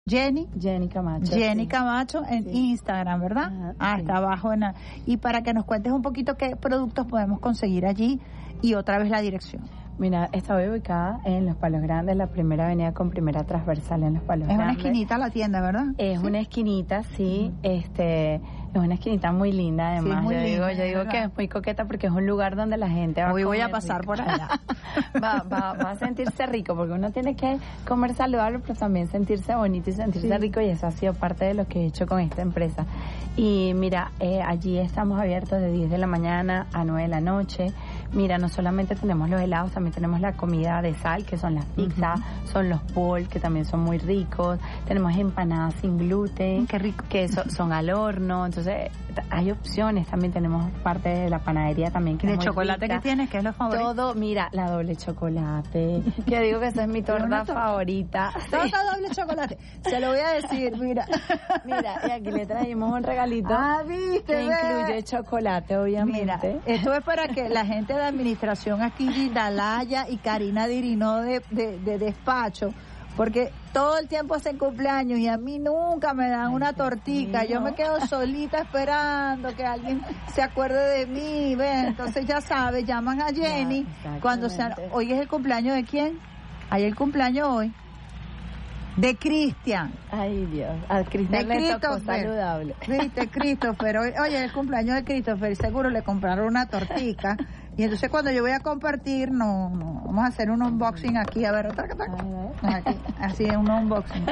Jenny Camacho. Jenny sí. Camacho en Instagram, ¿verdad? Sí. Está abajo. Y para que nos cuentes un poquito qué productos podemos conseguir allí y otra vez la dirección. Mira, está ubicada en Los Palos Grandes, la primera avenida con primera transversal en Los Palos Grandes. Es una esquinita la tienda, ¿verdad? Es una esquinita, sí, es una esquinita muy linda, además. Sí, muy linda, yo digo que es muy coqueta porque es un lugar donde la gente va Hoy a voy comer a pasar rico. por allá. va a sentirse rico, porque uno tiene que comer saludable, pero también sentirse bonito y sentirse rico, y eso ha sido parte de lo que he hecho con esta empresa. Y mira, allí estamos abiertos de 10 de la mañana a 9 de la noche. Mira, no solamente tenemos los helados, también tenemos la comida de sal, que son las pizzas, son los bowls, que también son muy ricos. Tenemos empanadas sin gluten, qué rico, que son al horno. Entonces, hay opciones. También tenemos parte de la panadería también, que ¿De es muy chocolate rica. que tienes? ¿Qué es lo favorito? Todo, mira, la doble chocolate. Que digo que esa es mi torta favorita. Torta doble chocolate. Se lo voy a decir, mira. Mira, y aquí le traímos un regalito. ¿Viste? Que incluye chocolate, obviamente. Mira, esto es para que la gente de administración aquí, Dalaya y Karina Dirinó de despacho, porque todo el tiempo hacen cumpleaños y a mí nunca me dan una tortica. Yo me quedo solita esperando que alguien se acuerde de mí, ¿ves? Entonces ya sabes, llaman a Jenny cuando sean. ¿Hoy es el cumpleaños de quién? Hay el cumpleaños hoy de Cristian. Ay, Dios. A Cristian le tocó saludable. Viste, Christopher. Oye, es el cumpleaños de Christopher y seguro le compraron una tortica. Y entonces cuando yo voy a compartir, no, vamos a hacer un unboxing aquí. A ver, aquí, así es, un unboxing.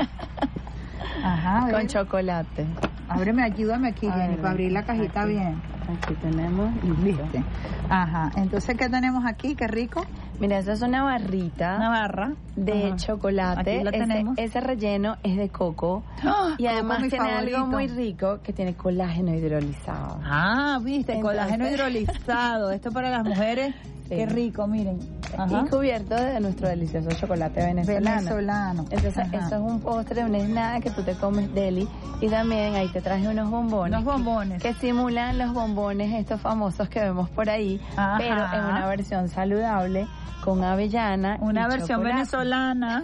Ajá. Con chocolate. Ábreme, ayúdame aquí, Jenny, para abrir la cajita aquí, bien. Aquí tenemos. ¿Viste? Ajá. Entonces, ¿qué tenemos aquí? Qué rico. Mira, eso es una barrita. Una barra de chocolate. Aquí la tenemos. Ese relleno es de coco. ¡Oh! Y además Coco, tiene favorito. algo muy rico que tiene colágeno hidrolizado. Viste, entonces, colágeno hidrolizado. Esto para las mujeres. Sí. Qué rico, miren. Ajá. Y cubierto de nuestro delicioso chocolate venezolano. Entonces, eso es un postre, una nada que tú te comes deli. Y también ahí te traje unos bombones. Que simulan los bombones estos famosos que vemos por ahí, pero en una versión saludable, con avellana. Una versión venezolana.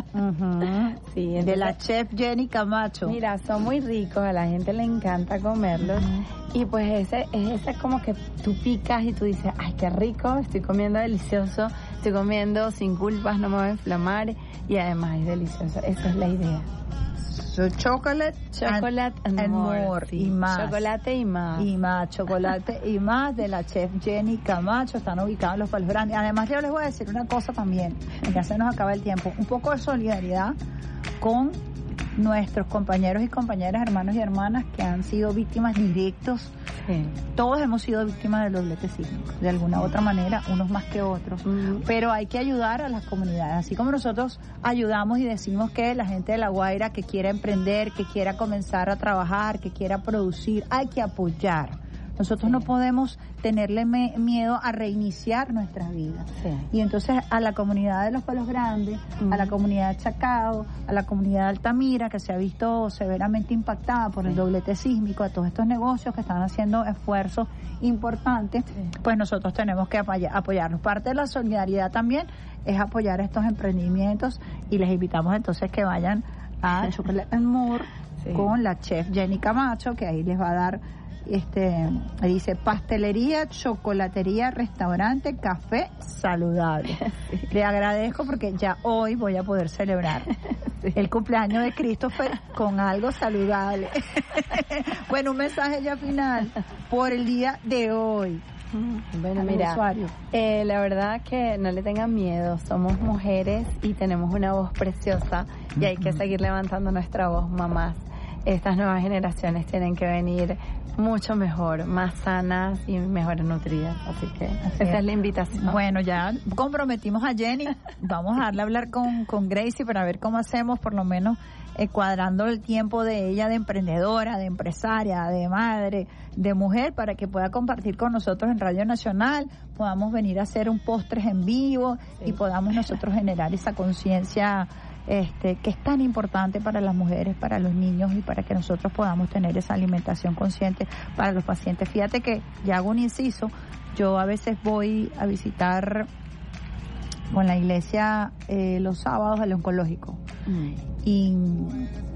Sí, de la chef Jenny Camacho. Mira, son muy ricos, a la gente le encanta comerlos. Y pues ese es como que tú picas y tú dices, ay, qué rico, estoy comiendo delicioso, estoy comiendo sin culpas, no me voy a inflamar, y además es delicioso. Esa es la idea. So, chocolate and more. Sí. Y más. Chocolate y más. Chocolate y más de la chef Jenny Camacho. Están ubicados en Los Palos Grandes. Además, yo les voy a decir una cosa también, ya se nos acaba el tiempo. Un poco de solidaridad con nuestros compañeros y compañeras, hermanos y hermanas que han sido víctimas directos. Todos hemos sido víctimas del doblete sísmico, de alguna u otra manera, unos más que otros. Pero hay que ayudar a las comunidades, así como nosotros ayudamos y decimos que la gente de La Guaira que quiera emprender, que quiera comenzar a trabajar, que quiera producir, hay que apoyar. Nosotros no podemos tenerle miedo a reiniciar nuestras vidas. Y entonces a la comunidad de Los Palos Grandes, a la comunidad de Chacao, a la comunidad de Altamira, que se ha visto severamente impactada por el doblete sísmico, a todos estos negocios que están haciendo esfuerzos importantes, pues nosotros tenemos que apoyarlos. Parte de la solidaridad también es apoyar estos emprendimientos, y les invitamos entonces que vayan a Chocolate and More con la chef Jenny Camacho, que ahí les va a dar dice pastelería, chocolatería, restaurante, café saludable. Le agradezco porque ya hoy voy a poder celebrar el cumpleaños de Christopher con algo saludable. Bueno, un mensaje ya final por el día de hoy. Bueno, mira, la verdad que no le tengan miedo, somos mujeres y tenemos una voz preciosa y hay que seguir levantando nuestra voz, mamás. Estas nuevas generaciones tienen que venir mucho mejor, más sanas y mejor nutridas, así que esa es la invitación. Bueno, ya comprometimos a Jenny, vamos a darle a hablar con Gracie para ver cómo hacemos, por lo menos cuadrando el tiempo de ella de emprendedora, de empresaria, de madre, de mujer, para que pueda compartir con nosotros en Radio Nacional, podamos venir a hacer un postres en vivo y podamos nosotros generar esa conciencia que es tan importante para las mujeres, para los niños y para que nosotros podamos tener esa alimentación consciente para los pacientes. Fíjate que ya hago un inciso, yo a veces voy a visitar con la iglesia los sábados al oncológico y